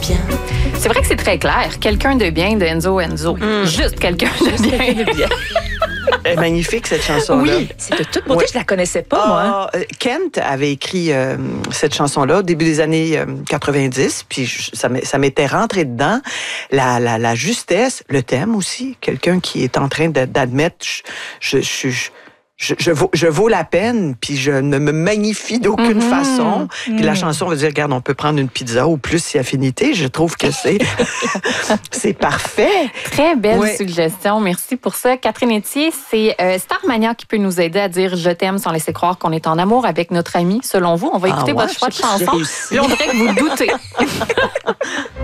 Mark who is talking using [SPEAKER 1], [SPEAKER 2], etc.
[SPEAKER 1] bien.
[SPEAKER 2] C'est vrai que c'est très clair. Quelqu'un de bien de Enzo. Juste quelqu'un de bien.
[SPEAKER 3] Elle est magnifique, cette chanson-là.
[SPEAKER 1] Oui, c'est de toute beauté. Je la connaissais pas, moi.
[SPEAKER 3] Kent avait écrit cette chanson-là au début des années 90, puis ça m'était rentré dedans. La justesse, le thème aussi. Quelqu'un qui est en train d'admettre, je vaux la peine, puis je ne me magnifie d'aucune façon. Puis la chanson veut dire, regarde, on peut prendre une pizza ou plus si affinité. Je trouve que c'est parfait.
[SPEAKER 2] Très belle suggestion. Merci pour ça. Catherine Etier, c'est Starmania qui peut nous aider à dire « Je t'aime » sans laisser croire qu'on est en amour avec notre ami. Selon vous, on va écouter votre choix de chanson. Puis on dirait que vous doutez.